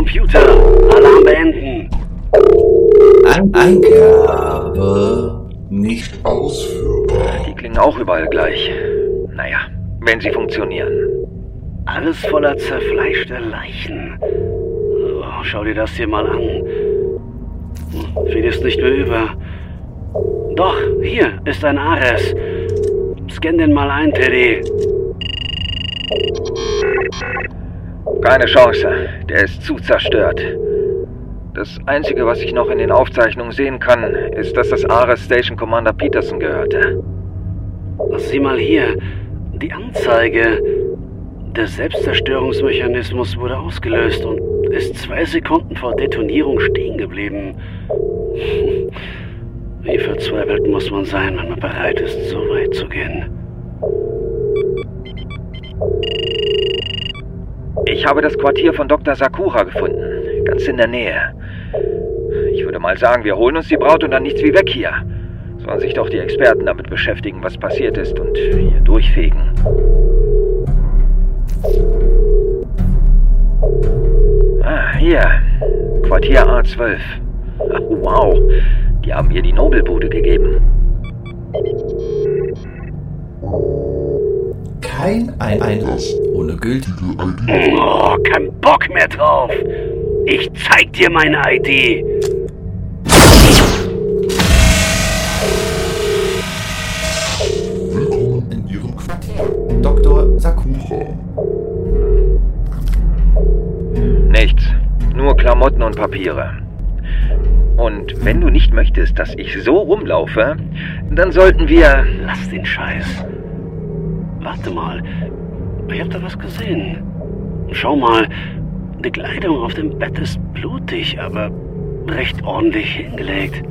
Computer. Alarm beenden. Eingabe nicht ausführbar. Die klingen auch überall gleich. Naja, wenn sie funktionieren. Alles voller zerfleischter Leichen. Oh, schau dir das hier mal an. Viel ist nicht mehr über. Doch, hier ist ein Ares. Scan den mal ein, Teddy. Keine Chance. Der ist zu zerstört. Das Einzige, was ich noch in den Aufzeichnungen sehen kann, ist, dass das Ares Station Commander Peterson gehörte. Sieh mal hier. Die Anzeige. Der Selbstzerstörungsmechanismus wurde ausgelöst und ist 2 Sekunden vor Detonierung stehen geblieben. Wie verzweifelt muss man sein, wenn man bereit ist, so weit zu gehen? Ich habe das Quartier von Dr. Sakura gefunden. Ganz in der Nähe. Ich würde mal sagen, wir holen uns die Braut und dann nichts wie weg hier. Sollen sich doch die Experten damit beschäftigen, was passiert ist und hier durchfegen. Hier. Quartier A12. Ach, wow. Die haben ihr die Nobelbude gegeben. Kein Einlass ohne gültige ID. Oh, kein Bock mehr drauf. Ich zeig dir meine ID. Willkommen in Ihrem Quartier. Dr. Sakura. Nichts. Nur Klamotten und Papiere. Und wenn du nicht möchtest, dass ich so rumlaufe, dann sollten wir... Lass den Scheiß. Warte mal. Ich hab da was gesehen. Schau mal. Die Kleidung auf dem Bett ist blutig, aber recht ordentlich hingelegt.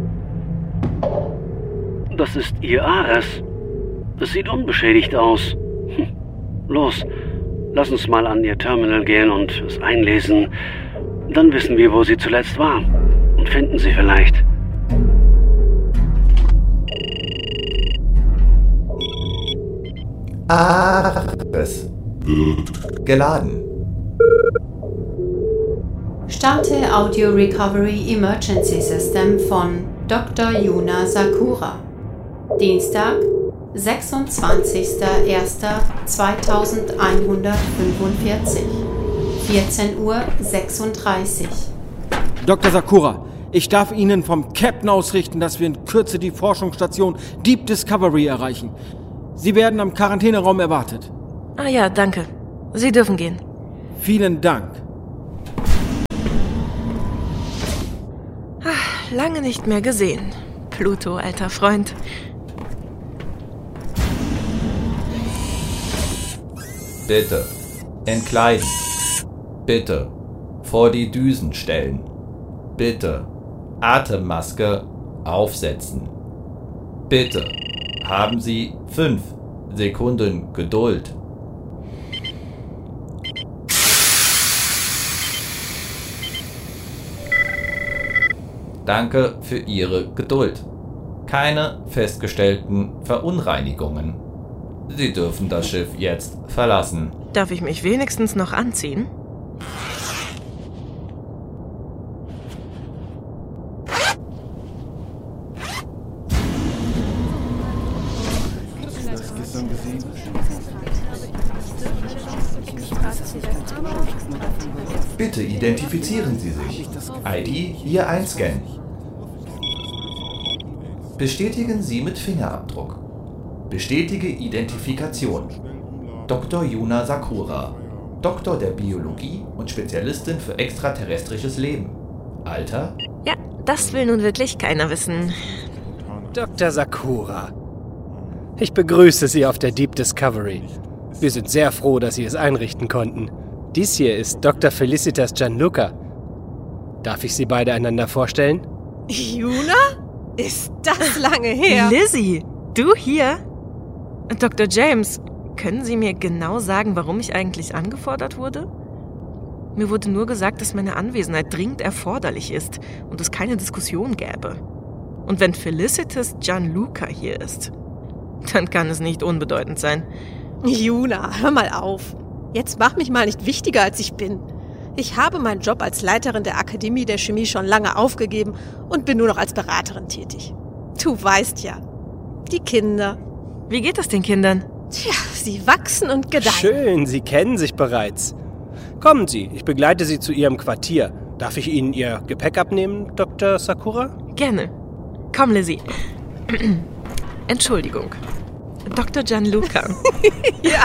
Das ist ihr Ares. Es sieht unbeschädigt aus. Los, lass uns mal an ihr Terminal gehen und es einlesen. Dann wissen wir, wo sie zuletzt war. Und finden sie vielleicht. Es wird geladen. Starte Audio Recovery Emergency System von Dr. Yuna Sakura. Dienstag, 26.01.2145, 14:36 Uhr. Dr. Sakura, ich darf Ihnen vom Captain ausrichten, dass wir in Kürze die Forschungsstation Deep Discovery erreichen. Sie werden am Quarantäneraum erwartet. Ah ja, danke. Sie dürfen gehen. Vielen Dank. Lange nicht mehr gesehen. Pluto, alter Freund. Bitte. Entkleiden. Bitte. Vor die Düsen stellen. Bitte. Atemmaske aufsetzen. Bitte. Haben Sie 5 Sekunden Geduld. Danke für Ihre Geduld. Keine festgestellten Verunreinigungen. Sie dürfen das Schiff jetzt verlassen. Darf ich mich wenigstens noch anziehen? Bitte identifizieren Sie sich. ID hier einscannen. Bestätigen Sie mit Fingerabdruck. Bestätige Identifikation. Dr. Yuna Sakura, Doktor der Biologie und Spezialistin für extraterrestrisches Leben. Alter? Ja, das will nun wirklich keiner wissen. Dr. Sakura, ich begrüße Sie auf der Deep Discovery. Wir sind sehr froh, dass Sie es einrichten konnten. Dies hier ist Dr. Felicitas Gianluca. Darf ich Sie beide einander vorstellen? Yuna? Ist das lange her? Lizzie, du hier? Dr. James, können Sie mir genau sagen, warum ich eigentlich angefordert wurde? Mir wurde nur gesagt, dass meine Anwesenheit dringend erforderlich ist und es keine Diskussion gäbe. Und wenn Felicitas Gianluca hier ist, dann kann es nicht unbedeutend sein. Yuna, hör mal auf. Jetzt mach mich mal nicht wichtiger, als ich bin. Ich habe meinen Job als Leiterin der Akademie der Chemie schon lange aufgegeben und bin nur noch als Beraterin tätig. Du weißt ja, die Kinder. Wie geht es den Kindern? Tja, sie wachsen und gedeihen. Schön, Sie kennen sich bereits. Kommen Sie, ich begleite Sie zu Ihrem Quartier. Darf ich Ihnen Ihr Gepäck abnehmen, Dr. Sakura? Gerne. Komm, Lizzie. Entschuldigung. Dr. Gianluca. Ja.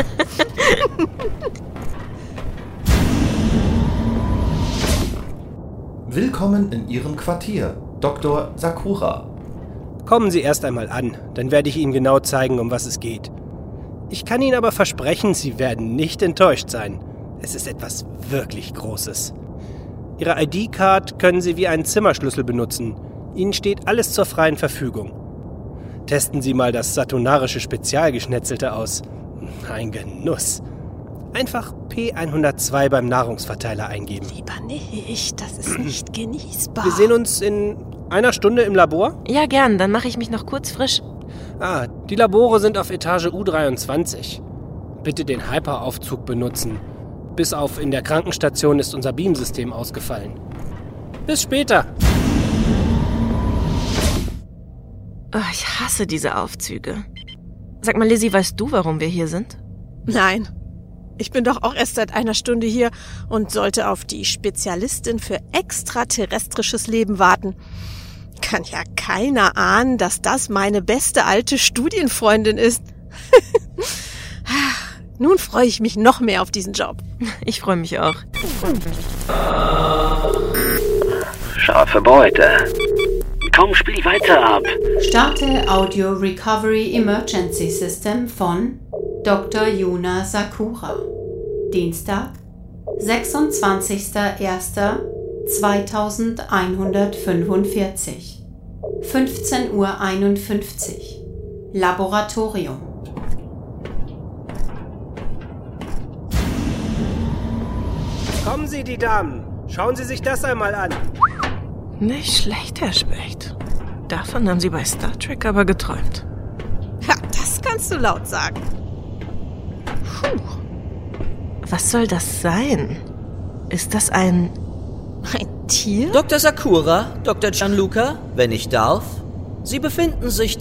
Willkommen in Ihrem Quartier, Dr. Sakura. Kommen Sie erst einmal an, dann werde ich Ihnen genau zeigen, um was es geht. Ich kann Ihnen aber versprechen, Sie werden nicht enttäuscht sein. Es ist etwas wirklich Großes. Ihre ID-Card können Sie wie einen Zimmerschlüssel benutzen. Ihnen steht alles zur freien Verfügung. Testen Sie mal das saturnarische Spezialgeschnetzelte aus. Ein Genuss. Einfach P102 beim Nahrungsverteiler eingeben. Lieber nicht, das ist nicht genießbar. Wir sehen uns in einer Stunde im Labor? Ja, gern. Dann mache ich mich noch kurz frisch. Die Labore sind auf Etage U23. Bitte den Hyperaufzug benutzen. Bis auf in der Krankenstation ist unser Beamsystem ausgefallen. Bis später. Oh, ich hasse diese Aufzüge. Sag mal, Lizzie, weißt du, warum wir hier sind? Nein. Ich bin doch auch erst seit einer Stunde hier und sollte auf die Spezialistin für extraterrestrisches Leben warten. Kann ja keiner ahnen, dass das meine beste alte Studienfreundin ist. Nun freue ich mich noch mehr auf diesen Job. Ich freue mich auch. Scharfe Beute. Komm, spiel weiter ab. Starte Audio Recovery Emergency System von Dr. Yuna Sakura. Dienstag, 26.01.2145. 15:51 Uhr. Laboratorium. Kommen Sie, die Damen. Schauen Sie sich das einmal an. Nicht schlecht, Herr Specht. Davon haben Sie bei Star Trek aber geträumt. Ja, das kannst du laut sagen. Puh. Was soll das sein? Ist das ein Tier? Dr. Sakura, Dr. Gianluca, wenn ich darf. Sie befinden sich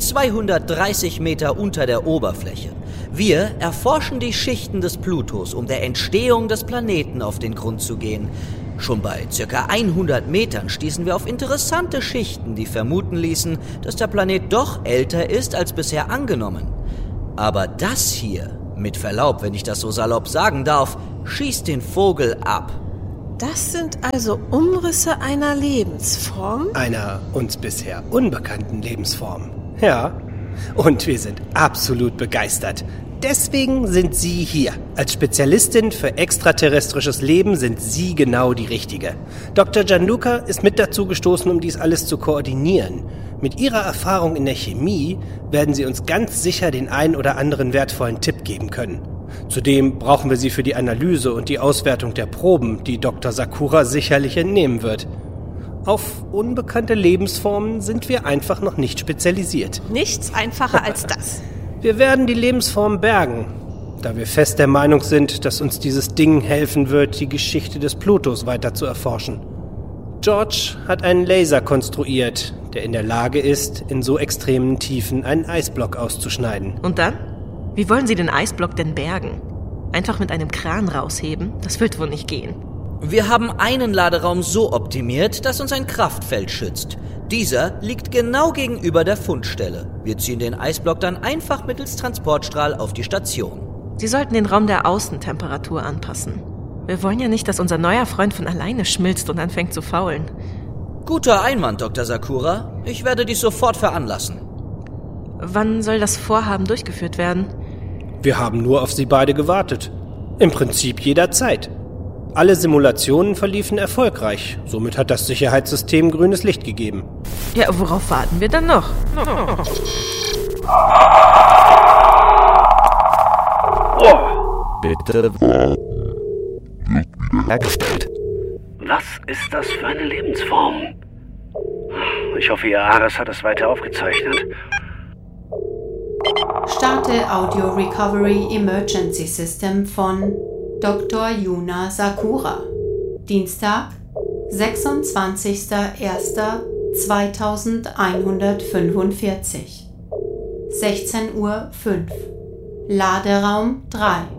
230 Meter unter der Oberfläche. Wir erforschen die Schichten des Plutos, um der Entstehung des Planeten auf den Grund zu gehen. Schon bei ca. 100 Metern stießen wir auf interessante Schichten, die vermuten ließen, dass der Planet doch älter ist als bisher angenommen. Aber das hier, mit Verlaub, wenn ich das so salopp sagen darf, schießt den Vogel ab. Das sind also Umrisse einer Lebensform? Einer uns bisher unbekannten Lebensform. Ja, und wir sind absolut begeistert. Deswegen sind Sie hier. Als Spezialistin für extraterrestrisches Leben sind Sie genau die Richtige. Dr. Gianluca ist mit dazu gestoßen, um dies alles zu koordinieren. Mit Ihrer Erfahrung in der Chemie werden Sie uns ganz sicher den einen oder anderen wertvollen Tipp geben können. Zudem brauchen wir Sie für die Analyse und die Auswertung der Proben, die Dr. Sakura sicherlich entnehmen wird. Auf unbekannte Lebensformen sind wir einfach noch nicht spezialisiert. Nichts einfacher als das. Wir werden die Lebensform bergen, da wir fest der Meinung sind, dass uns dieses Ding helfen wird, die Geschichte des Plutos weiter zu erforschen. George hat einen Laser konstruiert, der in der Lage ist, in so extremen Tiefen einen Eisblock auszuschneiden. Und dann? Wie wollen Sie den Eisblock denn bergen? Einfach mit einem Kran rausheben? Das wird wohl nicht gehen. Wir haben einen Laderaum so optimiert, dass uns ein Kraftfeld schützt. Dieser liegt genau gegenüber der Fundstelle. Wir ziehen den Eisblock dann einfach mittels Transportstrahl auf die Station. Sie sollten den Raum der Außentemperatur anpassen. Wir wollen ja nicht, dass unser neuer Freund von alleine schmilzt und anfängt zu faulen. Guter Einwand, Dr. Sakura. Ich werde dies sofort veranlassen. Wann soll das Vorhaben durchgeführt werden? Wir haben nur auf Sie beide gewartet. Im Prinzip jederzeit. Alle Simulationen verliefen erfolgreich. Somit hat das Sicherheitssystem grünes Licht gegeben. Ja, worauf warten wir dann noch? Bitte hergestellt. Was ist das für eine Lebensform? Ich hoffe, Ihr Ares hat es weiter aufgezeichnet. Starte Audio Recovery Emergency System von Dr. Yuna Sakura. Dienstag, 26.01.2145 16:05 Laderaum 3